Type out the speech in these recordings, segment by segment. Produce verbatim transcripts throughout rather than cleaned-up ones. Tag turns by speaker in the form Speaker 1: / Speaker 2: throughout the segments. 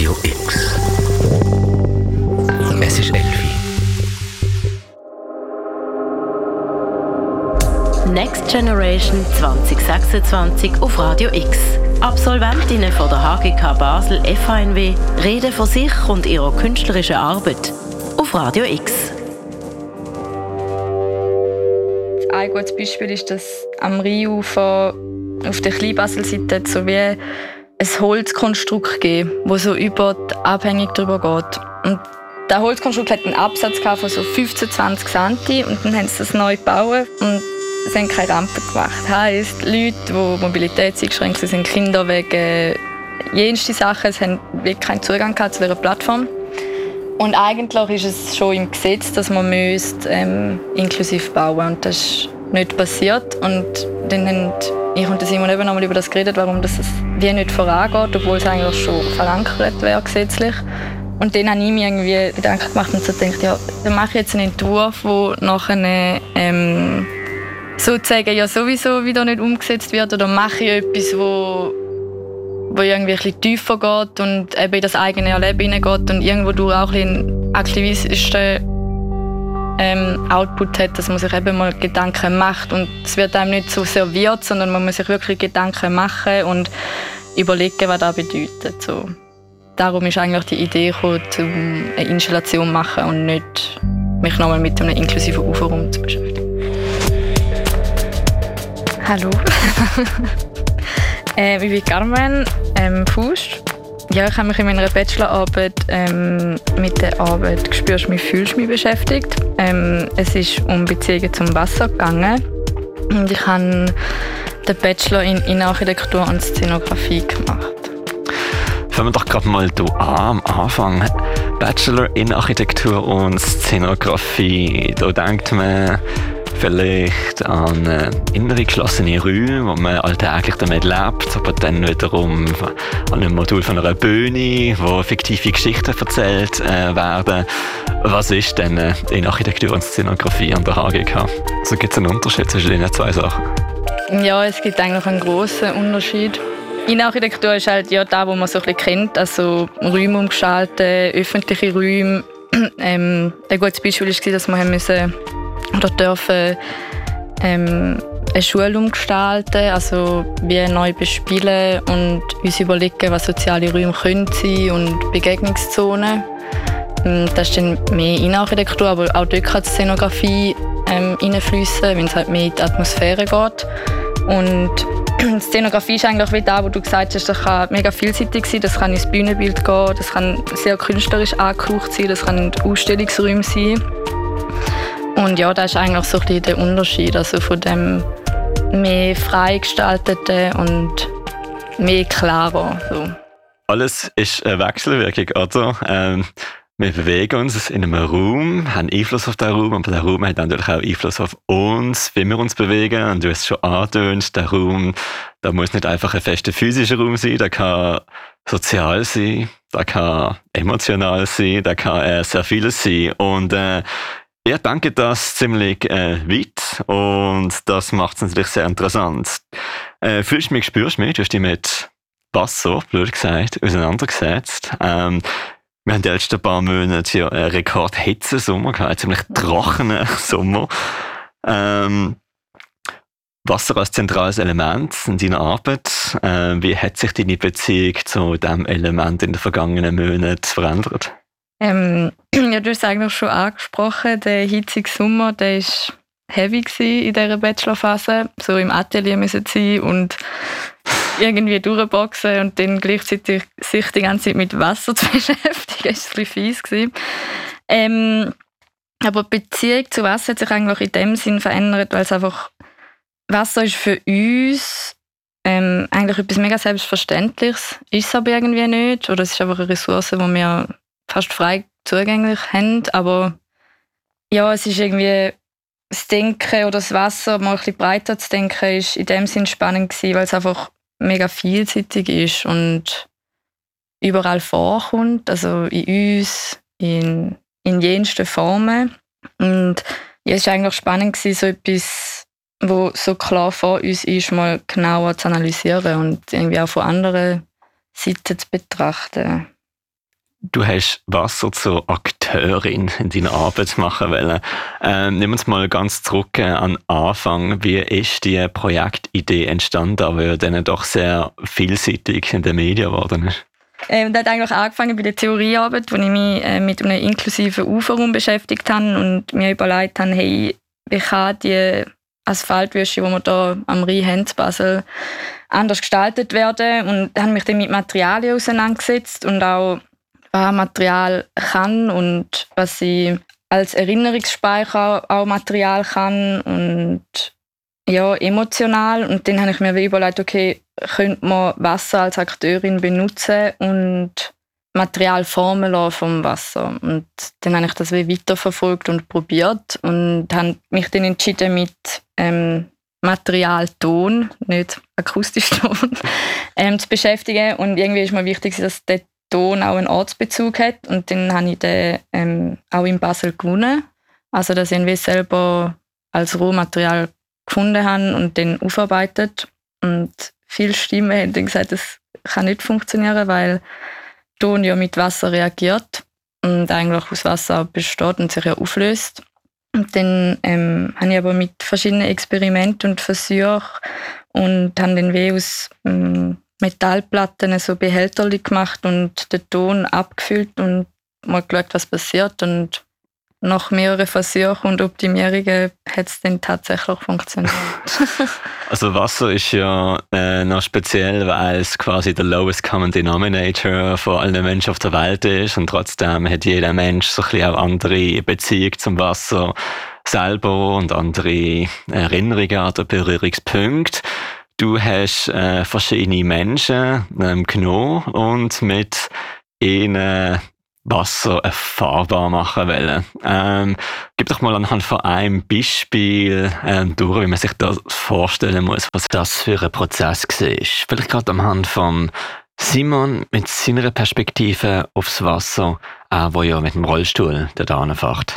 Speaker 1: Radio X. Es ist elf.
Speaker 2: Next Generation zwanzig sechsundzwanzig auf Radio X. Absolventinnen von der H G K Basel F H N W reden von sich und ihrer künstlerischen Arbeit auf Radio X.
Speaker 3: Ein gutes Beispiel ist, dass am Rheinufer auf der Kleinbaselseite so wie ein Holzkonstrukt gibt, das so über die Abhängung drüber geht. Und der Holzkonstrukt hat einen Absatz von so fünfzehn bis zwanzig Zentimeter und dann haben sie das neu gebaut und sie haben keine Rampe gemacht. Das heisst, Leute, die mobilitätseingeschränkt sind, Kinder wegen jensten Sachen, sie haben wirklich keinen Zugang zu dieser Plattform. Und eigentlich ist es schon im Gesetz, dass man müsste, ähm, inklusiv bauen und das ist nicht passiert. Und dann haben ich und Simon eben noch mal über das geredet, warum das wie nicht vorangeht, obwohl es eigentlich schon verankert wäre gesetzlich. Und dann habe ich mir irgendwie Gedanken gemacht und so gedacht, ja, dann mache ich jetzt einen Entwurf, der nachher ähm, sozusagen ja sowieso wieder nicht umgesetzt wird, oder mache ich etwas, wo, wo irgendwie ein bisschen tiefer geht und eben in das eigene Erleben hineingeht und irgendwo durch auch einen aktivistischen ähm, Output hat, dass man sich eben mal Gedanken macht und es wird einem nicht so serviert, sondern man muss sich wirklich Gedanken machen und überlegen, was das bedeutet. So. Darum ist eigentlich die Idee gekommen, um eine Installation zu machen und nicht mich nochmal mit einem inklusiven Uferraum zu beschäftigen. Hallo. äh, ich bin Carmen ähm, Fusch. Ja, ich habe mich in meiner Bachelorarbeit ähm, mit der Arbeit «Spürst mich, fühlst mich» beschäftigt. Ähm, es ist um Beziehungen zum Wasser gegangen. Und ich habe den Bachelor in Innenarchitektur und Szenografie gemacht.
Speaker 4: Fangen wir doch gerade mal hier an, am Anfang. Bachelor in Architektur und Szenografie. Da denkt man vielleicht an äh, innere geschlossene Räume, wo man alltäglich damit lebt, aber dann wiederum an einem Modul von einer Bühne, wo fiktive Geschichten erzählt äh, werden. Was ist denn äh, in Architektur und Szenografie an der H G K? Also gibt es einen Unterschied zwischen diesen zwei Sachen?
Speaker 3: Ja, es gibt eigentlich einen grossen Unterschied. Innenarchitektur ist halt ja das, was man so ein bisschen kennt, also Räume umgestalten, öffentliche Räume. ähm, ein gutes Beispiel war, dass wir haben müssen oder dürfen ähm, eine Schule umgestalten, also wie neu bespielen und uns überlegen, was soziale Räume können sein und Begegnungszonen. Das ist dann mehr Innenarchitektur, aber auch dort kann die Szenografie ähm, reinfliessen, wenn es halt mehr in die Atmosphäre geht. Und die Szenografie ist eigentlich wie das, wo du gesagt hast, das kann mega vielseitig sein, das kann ins Bühnenbild gehen, das kann sehr künstlerisch angehaucht sein, das kann in Ausstellungsräumen sein. Und ja, das ist eigentlich so ein bisschen der Unterschied, also von dem mehr frei gestalteten und mehr klarer. So.
Speaker 4: Alles ist eine Wechselwirkung, oder? Ähm, wir bewegen uns in einem Raum, haben Einfluss auf den Raum, aber der Raum hat natürlich auch Einfluss auf uns, wie wir uns bewegen. Und du hast es schon angetönt, der Raum, da muss nicht einfach ein fester physischer Raum sein, der kann sozial sein, der kann emotional sein, der kann äh, sehr vieles sein. Und äh, ich denke das ziemlich äh, weit und das macht es natürlich sehr interessant. Äh, fühlst du mich, spürst du mich? Du hast dich mit Basso, blöd gesagt, auseinandergesetzt. Ähm, wir haben die letzten paar Monate ja einen Rekordhitzesommer gehabt, einen ziemlich trockenen Sommer. Ähm, Wasser als zentrales Element in deiner Arbeit. Äh, wie hat sich deine Beziehung zu diesem Element in den vergangenen Monaten verändert?
Speaker 3: Ähm, ja, du hast es eigentlich schon angesprochen, der hitzige Sommer, der war heavy in dieser Bachelorphase. So im Atelier müssen sein und irgendwie durchboxen und dann gleichzeitig sich die ganze Zeit mit Wasser zu beschäftigen. Das war ein bisschen fies. Ähm, aber die Beziehung zu Wasser hat sich eigentlich in dem Sinn verändert, weil es einfach, Wasser ist für uns ähm, eigentlich etwas mega Selbstverständliches, ist es aber irgendwie nicht. Oder es ist einfach eine Ressource, die wir fast frei zugänglich haben, aber ja, es ist irgendwie das Denken oder das Wasser mal ein bisschen breiter zu denken, ist in dem Sinn spannend gewesen, weil es einfach mega vielseitig ist und überall vorkommt, also in uns, in, in jensten Formen. Und ja, es war eigentlich spannend gewesen, so etwas, was so klar vor uns ist, mal genauer zu analysieren und irgendwie auch von anderen Seiten zu betrachten.
Speaker 4: Du hast Wasser zur Akteurin in deiner Arbeit machen wollen. Ähm, nehmen wir uns mal ganz zurück an den Anfang. Wie ist die Projektidee entstanden, aber dann doch sehr vielseitig in den Medien geworden ist?
Speaker 3: Ähm, das hat eigentlich angefangen bei der Theoriearbeit, wo ich mich äh, mit einem inklusiven Uferraum beschäftigt habe und mir überlegt habe, hey, wie kann die Asphaltwüste, die wir hier am Rhein haben, in Basel, anders gestaltet werden. Und habe mich dann mit Materialien auseinandergesetzt und auch was Material kann und was sie als Erinnerungsspeicher auch Material kann und ja, emotional. Und dann habe ich mir überlegt, okay, könnte man Wasser als Akteurin benutzen und Material formen lassen vom Wasser. Und dann habe ich das weiterverfolgt und probiert und habe mich dann entschieden, mit ähm, Material Ton, nicht akustisch Ton, ähm, zu beschäftigen. Und irgendwie ist mir wichtig, dass der Ton auch einen Ortsbezug hat. Und dann habe ich den ähm, auch in Basel gewonnen. Also dass ich ihn selber als Rohmaterial gefunden habe und dann aufarbeitet. Und viele Stimmen haben dann gesagt, das kann nicht funktionieren, weil Ton ja mit Wasser reagiert und eigentlich aus Wasser besteht und sich ja auflöst. Und dann ähm, habe ich aber mit verschiedenen Experimenten und Versuchen und habe dann wie aus ähm, Metallplatten so Behälterli gemacht und den Ton abgefüllt und mal geschaut, was passiert. Und nach mehreren Versuchen und Optimierungen hat es dann tatsächlich funktioniert.
Speaker 4: Also Wasser ist ja äh, noch speziell, weil es quasi der lowest common denominator von allen Menschen auf der Welt ist und trotzdem hat jeder Mensch so ein bisschen auch andere Beziehung zum Wasser selber und andere Erinnerungen oder Berührungspunkte. Du hast äh, verschiedene Menschen ähm, genommen und mit ihnen Wasser erfahrbar machen wollen. Ähm, gib doch mal anhand von einem Beispiel ähm, durch, wie man sich das vorstellen muss, was das für ein Prozess war. Vielleicht gerade anhand von Simon mit seiner Perspektive aufs Wasser, äh, wo ja mit dem Rollstuhl da anfährt.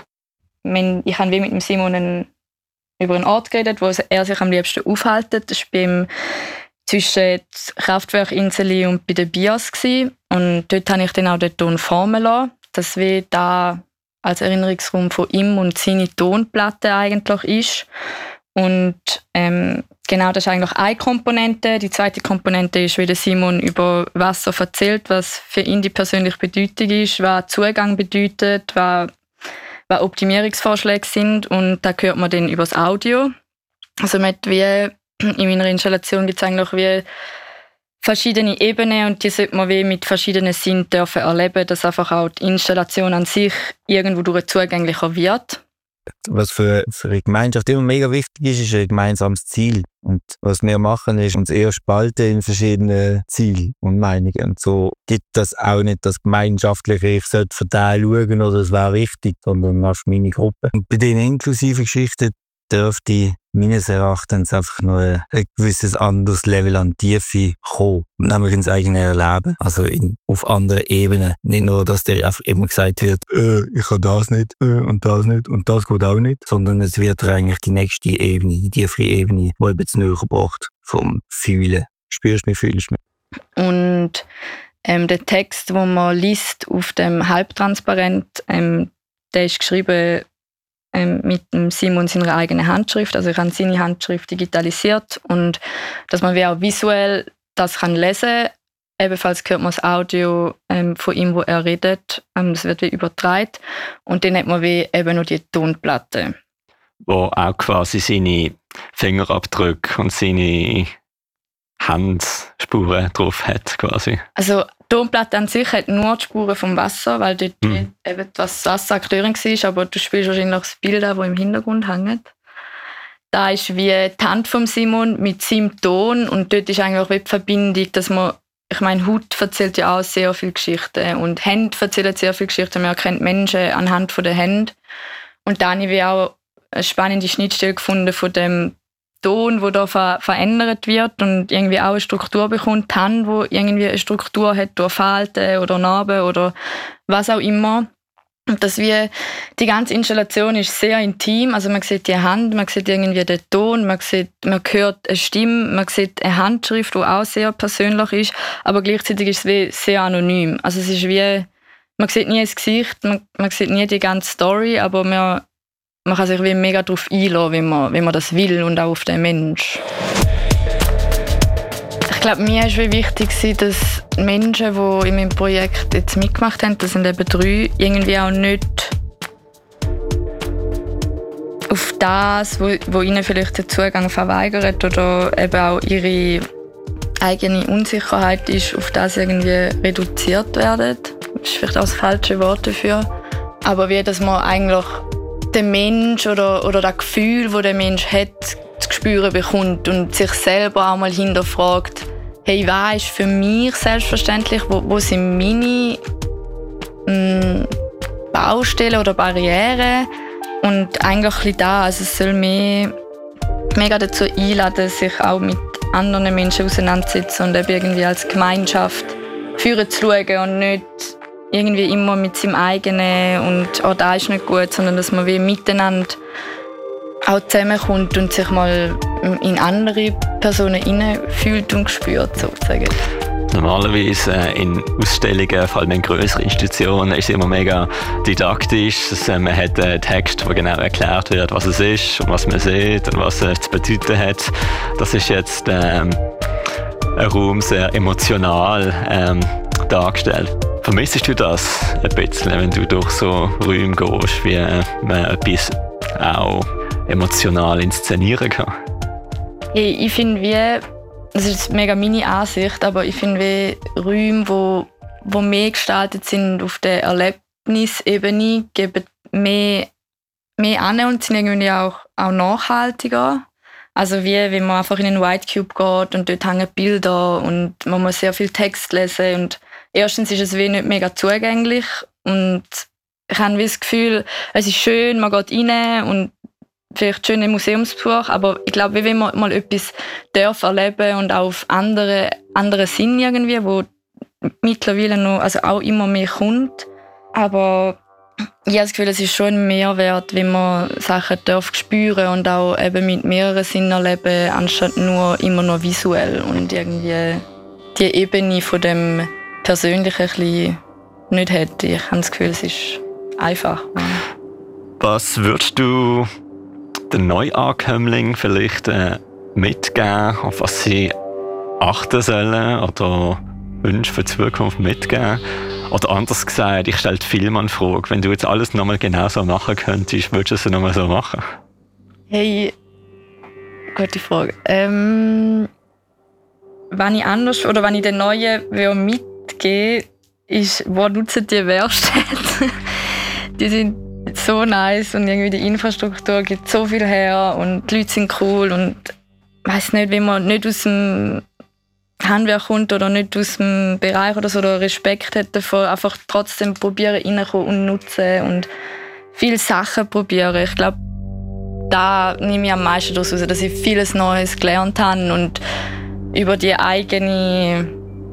Speaker 3: Ich habe wie mit dem Simon einen, über einen Ort geredet, wo er sich am liebsten aufhält. Das war beim zwischen Kraftwerkinsel und bei der BIAS gsi. Und dort habe ich dann auch den Ton formen lassen, dass wie da als Erinnerungsraum von ihm und seine Tonplatte eigentlich ist. Und ähm, genau, das ist eigentlich eine Komponente. Die zweite Komponente ist, wie der Simon über Wasser erzählt, was für ihn die persönliche Bedeutung ist, was Zugang bedeutet, was, was Optimierungsvorschläge sind. Und da hört man dann über das Audio. Also man hat wie in meiner Installation gibt es eigentlich wie verschiedene Ebenen und die sollte man wie mit verschiedenen Sinnen dürfen erleben, dass einfach auch die Installation an sich irgendwo durch zugänglicher wird.
Speaker 1: Was für, für eine Gemeinschaft immer mega wichtig ist, ist ein gemeinsames Ziel. Und was wir machen, ist uns eher spalten in verschiedene Ziele und Meinungen. Und so gibt das auch nicht das Gemeinschaftliche, ich sollte für den schauen oder es wäre wichtig, sondern auf meine Gruppe. Und bei den inklusiven Geschichten dürfte meines Erachtens einfach nur ein, ein gewisses anderes Level an Tiefe kommen, nämlich ins eigene Erleben, also in, auf anderen Ebenen. Nicht nur, dass dir einfach immer gesagt wird, äh, ich kann das nicht äh, und das nicht und das geht auch nicht, sondern es wird eigentlich die nächste Ebene, die tiefere Ebene, die eben zu näher gebracht vom Fühlen. Spürst du mich, fühlst du mich.
Speaker 3: Und ähm, der Text, den man liest auf dem Halbtransparent, ähm, der ist geschrieben mit dem Simon seiner eigenen Handschrift. Also ich habe seine Handschrift digitalisiert und dass man wie auch visuell das kann lesen kann. Ebenfalls hört man das Audio ähm, von ihm, wo er redet. Ähm, das wird wie übertragen. Und dann hat man wie eben noch die Tonplatte.
Speaker 4: Wo auch quasi seine Fingerabdrücke und seine Handspuren drauf hat quasi.
Speaker 3: Also die Tonplatte an sich hat nur die Spuren vom Wasser, weil dort
Speaker 4: mhm.
Speaker 3: eben das Wasser Akteurin war, aber du spielst wahrscheinlich das Bild an, das im Hintergrund hängt. Da ist wie die Hand von Simon mit seinem Ton und dort ist eigentlich auch die Verbindung, dass man, ich meine, Haut erzählt ja auch sehr viele Geschichten und Hände erzählen sehr viele Geschichten. Man erkennt Menschen anhand der Hände. Und da habe ich wie auch eine spannende Schnittstelle gefunden von dem Ton, der da ver- verändert wird und irgendwie auch eine Struktur bekommt, die Hand, die irgendwie eine Struktur hat durch Falten oder Narben oder was auch immer. Und das wie, die ganze Installation ist sehr intim, also man sieht die Hand, man sieht irgendwie den Ton, man, sieht, man hört eine Stimme, man sieht eine Handschrift, die auch sehr persönlich ist, aber gleichzeitig ist es wie sehr anonym. Also es ist wie man sieht nie das Gesicht, man, man sieht nie die ganze Story, aber man, man kann sich wie mega darauf einlassen, wenn man, wenn man das will und auch auf den Mensch. Ich glaube, mir war wie wichtig, dass die Menschen, die in meinem Projekt jetzt mitgemacht haben, das sind eben drei, irgendwie auch nicht auf das, wo, wo ihnen vielleicht der Zugang verweigert oder eben auch ihre eigene Unsicherheit ist, auf das irgendwie reduziert werden. Das ist vielleicht auch das falsche Wort dafür. Aber wie, dass man eigentlich den Mensch oder, oder das Gefühl, das der Mensch hat, zu spüren bekommt und sich selber auch mal hinterfragt, hey, was ist für mich selbstverständlich, wo, wo sind meine mh, Baustellen oder Barrieren? Und eigentlich ein bisschen da, also es soll mehr, mega dazu einladen, sich auch mit anderen Menschen auseinanderzusetzen und eben irgendwie als Gemeinschaft führen zu schauen und nicht irgendwie immer mit seinem eigenen und «oh, das ist nicht gut», sondern dass man wie miteinander auch zusammenkommt und sich mal in andere Personen hineinfühlt und spürt, sozusagen.
Speaker 4: Normalerweise äh, in Ausstellungen, vor allem in grösseren Institutionen, ist es immer mega didaktisch. Das, äh, man hat einen Text, wo genau erklärt wird, was es ist und was man sieht und was es zu bedeuten hat. Das ist jetzt ähm, ein Raum sehr emotional ähm, dargestellt. Vermissest du das ein bisschen, wenn du durch so Räume gehst, wie äh, man etwas auch emotional inszenieren kann?
Speaker 3: Hey, ich finde, wie das ist mega meine Ansicht, aber ich finde, wie Räume, wo, wo mehr gestaltet sind auf der Erlebnisebene, geben mehr, mehr an und sind irgendwie auch, auch nachhaltiger. Also wie wenn man einfach in einen White Cube geht und dort hängen Bilder und man muss sehr viel Text lesen und erstens ist es wie nicht mega zugänglich und ich habe wie das Gefühl, es ist schön, man geht rein und vielleicht schöne Museumsbesuch, aber ich glaube, wenn man mal etwas darf erleben und auch auf andere, andere Sinn irgendwie, wo mittlerweile noch, also auch immer mehr kommt. Aber ich habe das Gefühl, es ist schon ein Mehrwert, wenn man Sachen darf spüren und auch eben mit mehreren Sinnen erleben, anstatt nur immer nur visuell und irgendwie die Ebene von dem Persönlichen ein bisschen nicht hätte. Ich habe das Gefühl, es ist einfach.
Speaker 4: Was würdest du den Neuankömmlingen vielleicht äh, mitgeben, auf was sie achten sollen oder Wünsche für die Zukunft mitgeben? Oder anders gesagt, ich stelle viel mal eine Frage, wenn du jetzt alles nochmal genau so machen könntest, würdest du es nochmal so machen?
Speaker 3: Hey, gute Frage. Ähm, wenn ich anders oder wenn ich den Neuen mitgebe, ist, wo nutzen die Werkstätte? Die sind so nice und irgendwie die Infrastruktur gibt so viel her und die Leute sind cool und ich weiss nicht, wenn man nicht aus dem Handwerk kommt oder nicht aus dem Bereich oder so oder Respekt hat davor, einfach trotzdem probieren reinkommen und nutzen und viele Sachen probieren. Ich glaube, da nehme ich am meisten daraus raus, dass ich vieles Neues gelernt habe und über die eigene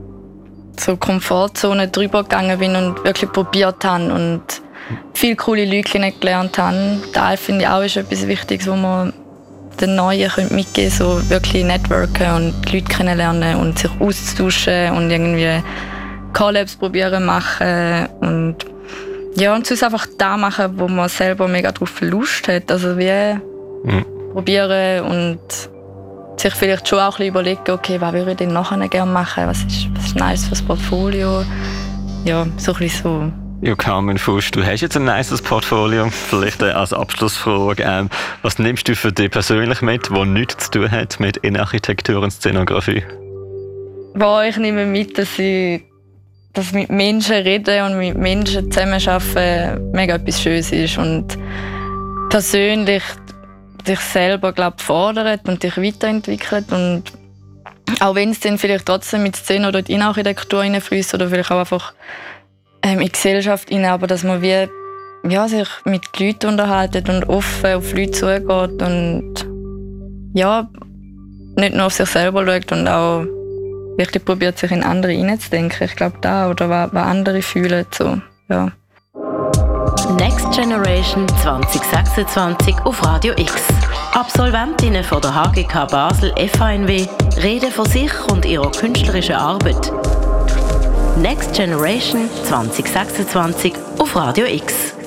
Speaker 3: so Komfortzone drüber gegangen bin und wirklich probiert habe und viele coole Leute kennengelernt habe. Da finde ich auch ist etwas Wichtiges, wo man den Neuen mitgeben können, so wirklich networken und Leute kennenlernen und sich austauschen und irgendwie Collabs probieren machen und ja, und sonst einfach da machen, wo man selber mega drauf Lust hat. Also wie mhm. probieren und sich vielleicht schon auch ein bisschen überlegen, okay, was würde ich denn nachher gerne machen, was ist, was ist nice fürs Portfolio. Ja, so ein bisschen so.
Speaker 4: Ja, Carmen Fusch, du hast jetzt ein nices Portfolio. Vielleicht als Abschlussfrage, ähm, was nimmst du für dich persönlich mit, was nichts zu tun hat mit Innenarchitektur und Szenografie?
Speaker 3: Boah, ich nehme mit, dass ich dass mit Menschen reden und mit Menschen zusammenarbeiten mega etwas Schönes ist und persönlich sich selber glaub, fordert und dich weiterentwickelt und auch wenn es dann vielleicht trotzdem mit Szene oder in Architektur reinfließt oder vielleicht auch einfach ähm, in die Gesellschaft rein, aber dass man wie, ja, sich mit Leuten unterhalten und offen auf Leute zugeht und ja, nicht nur auf sich selber schaut und auch wirklich probiert, sich in andere hineinzudenken. Ich glaube, da oder was, was andere fühlen. So, ja.
Speaker 2: Next Generation zwanzig sechsundzwanzig auf Radio X. Absolventinnen von der H G K Basel F A N W reden von sich und ihrer künstlerischen Arbeit. Next Generation zwanzig sechsundzwanzig auf Radio X.